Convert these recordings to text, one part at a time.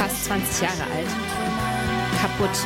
fast 20 Jahre alt. Kaputt.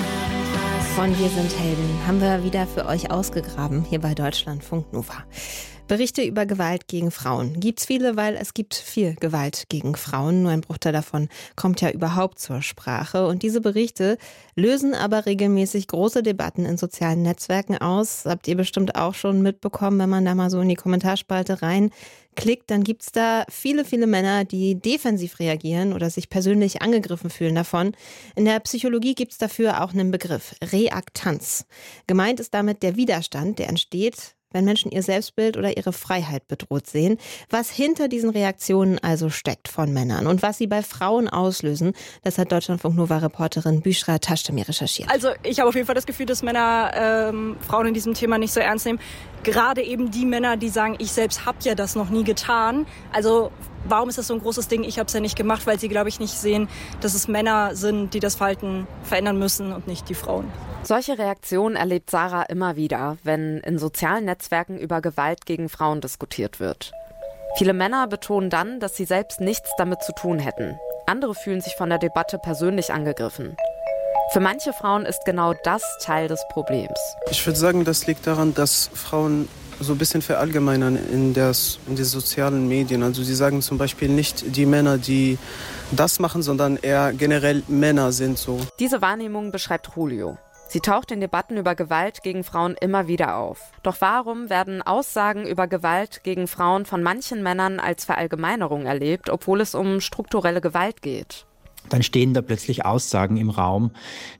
Von Wir sind Helden haben wir wieder für euch ausgegraben, hier bei Deutschlandfunk Nova. Berichte über Gewalt gegen Frauen gibt's viele, weil es gibt viel Gewalt gegen Frauen. Nur ein Bruchteil davon kommt ja überhaupt zur Sprache. Und diese Berichte lösen aber regelmäßig große Debatten in sozialen Netzwerken aus. Habt ihr bestimmt auch schon mitbekommen, wenn man da mal so in die Kommentarspalte reinklickt, dann gibt's da viele, viele Männer, die defensiv reagieren oder sich persönlich angegriffen fühlen davon. In der Psychologie gibt's dafür auch einen Begriff, Reaktanz. Gemeint ist damit der Widerstand, der entsteht, wenn Menschen ihr Selbstbild oder ihre Freiheit bedroht sehen. Was hinter diesen Reaktionen also steckt von Männern und was sie bei Frauen auslösen, das hat Deutschlandfunk-Nova-Reporterin Büschra Taschdemir recherchiert. Also ich habe auf jeden Fall das Gefühl, dass Männer Frauen in diesem Thema nicht so ernst nehmen. Gerade eben die Männer, die sagen, ich selbst habe ja das noch nie getan. Also warum ist das so ein großes Ding? Ich habe es ja nicht gemacht, weil sie, glaube ich, nicht sehen, dass es Männer sind, die das Verhalten verändern müssen und nicht die Frauen. Solche Reaktionen erlebt Sarah immer wieder, wenn in sozialen Netzwerken über Gewalt gegen Frauen diskutiert wird. Viele Männer betonen dann, dass sie selbst nichts damit zu tun hätten. Andere fühlen sich von der Debatte persönlich angegriffen. Für manche Frauen ist genau das Teil des Problems. Ich würde sagen, das liegt daran, dass Frauen so ein bisschen verallgemeinern in den sozialen Medien. Also sie sagen zum Beispiel nicht die Männer, die das machen, sondern eher generell Männer sind so. Diese Wahrnehmung beschreibt Julio. Sie taucht in Debatten über Gewalt gegen Frauen immer wieder auf. Doch warum werden Aussagen über Gewalt gegen Frauen von manchen Männern als Verallgemeinerung erlebt, obwohl es um strukturelle Gewalt geht? Dann stehen da plötzlich Aussagen im Raum,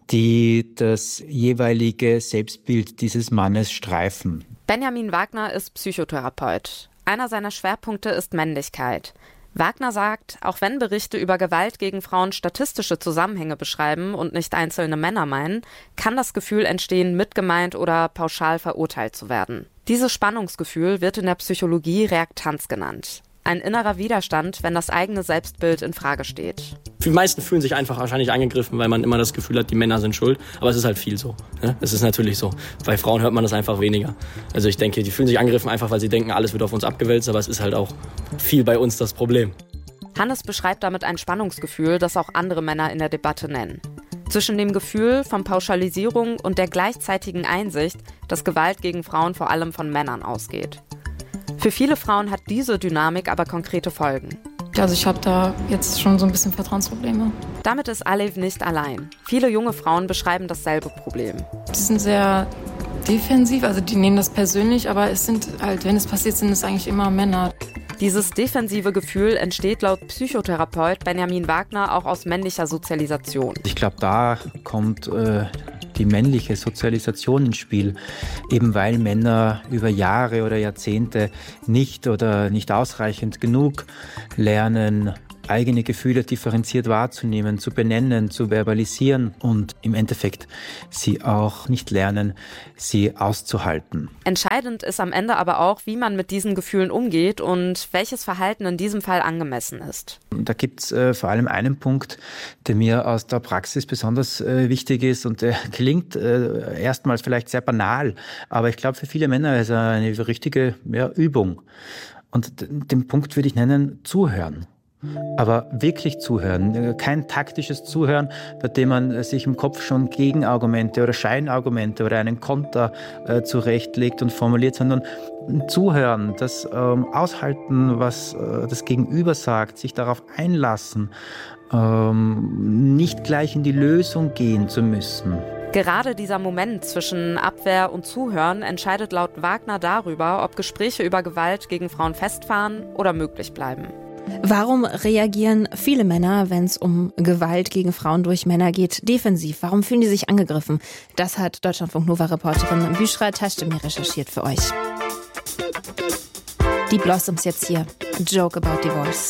die das jeweilige Selbstbild dieses Mannes streifen. Benjamin Wagner ist Psychotherapeut. Einer seiner Schwerpunkte ist Männlichkeit. Wagner sagt, auch wenn Berichte über Gewalt gegen Frauen statistische Zusammenhänge beschreiben und nicht einzelne Männer meinen, kann das Gefühl entstehen, mitgemeint oder pauschal verurteilt zu werden. Dieses Spannungsgefühl wird in der Psychologie Reaktanz genannt. Ein innerer Widerstand, wenn das eigene Selbstbild in Frage steht. Die meisten fühlen sich einfach wahrscheinlich angegriffen, weil man immer das Gefühl hat, die Männer sind schuld. Aber es ist halt viel so. Ne? Es ist natürlich so. Bei Frauen hört man das einfach weniger. Also ich denke, die fühlen sich angegriffen einfach, weil sie denken, alles wird auf uns abgewälzt. Aber es ist halt auch viel bei uns das Problem. Hannes beschreibt damit ein Spannungsgefühl, das auch andere Männer in der Debatte nennen. Zwischen dem Gefühl von Pauschalisierung und der gleichzeitigen Einsicht, dass Gewalt gegen Frauen vor allem von Männern ausgeht. Für viele Frauen hat diese Dynamik aber konkrete Folgen. Also ich habe da jetzt schon so ein bisschen Vertrauensprobleme. Damit ist Alev nicht allein. Viele junge Frauen beschreiben dasselbe Problem. Die sind sehr defensiv, also die nehmen das persönlich, aber es sind halt, wenn es passiert, sind es eigentlich immer Männer. Dieses defensive Gefühl entsteht laut Psychotherapeut Benjamin Wagner auch aus männlicher Sozialisation. Ich glaube, da kommt die männliche Sozialisation ins Spiel, eben weil Männer über Jahre oder Jahrzehnte nicht ausreichend genug lernen, eigene Gefühle differenziert wahrzunehmen, zu benennen, zu verbalisieren und im Endeffekt sie auch nicht lernen, sie auszuhalten. Entscheidend ist am Ende aber auch, wie man mit diesen Gefühlen umgeht und welches Verhalten in diesem Fall angemessen ist. Da gibt es vor allem einen Punkt, der mir aus der Praxis besonders wichtig ist und der klingt erstmals vielleicht sehr banal, aber ich glaube für viele Männer ist er eine richtige Übung. Und den Punkt würde ich nennen, zuhören. Aber wirklich zuhören, kein taktisches Zuhören, bei dem man sich im Kopf schon Gegenargumente oder Scheinargumente oder einen Konter zurechtlegt und formuliert, sondern zuhören, das aushalten, was das Gegenüber sagt, sich darauf einlassen, nicht gleich in die Lösung gehen zu müssen. Gerade dieser Moment zwischen Abwehr und Zuhören entscheidet laut Wagner darüber, ob Gespräche über Gewalt gegen Frauen festfahren oder möglich bleiben. Warum reagieren viele Männer, wenn es um Gewalt gegen Frauen durch Männer geht, defensiv? Warum fühlen die sich angegriffen? Das hat Deutschlandfunk-Nova-Reporterin Büschra Taschdemir recherchiert für euch. Die Blossoms jetzt hier. A Joke About Divorce.